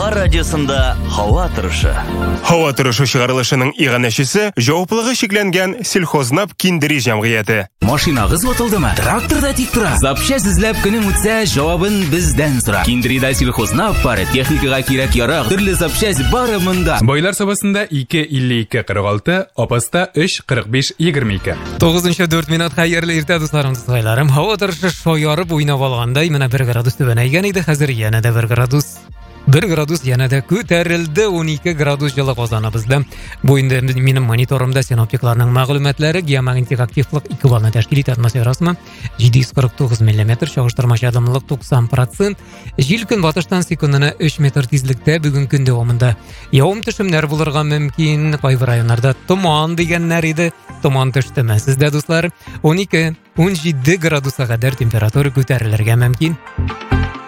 Аңар радиосында һава торышы. Һава торышы чыгарылышының иганәчесе җаваплылыгы шикләнгән сельхознап киндери җәмгыяте. Машинагыз ватылдымы? Тракторда тик тора. Запчасть эзләп көнең үтсә, җавабын бездән сора. Киндрида сельхознап бары, техникага кирәк ярак, төрле запчасть бары монда. Байлар сабасында 2.52.46, Апаста 3.45.22. 9:04 минут хәерле иртә дусларым, дусларым. Һава торышы шаярып уйнап алгандай, менә 1 градус түбәнәйгән иде, хәзер янә дә 1 градус. 1 градус янә дә күтәрелде, 12 градус җылы Казан бездә. Бу инде минем мониторымда синоптикларның мәгълүматлары, геомагнитик активлык 2 баллны тәшкил итә, атмосферасында 749 мм, чагыштырмача дымлык 90%. Җил көн батыштан секундына 3 метр тизлектә бүген көн дәвамында явым-төшемнәр булырга мөмкин. Кайбер районнарда томан дигәннәр иде. Томан төштеме сездә, дуслар? 12-17 градуска кадәр температура күтәрелергә мөмкин.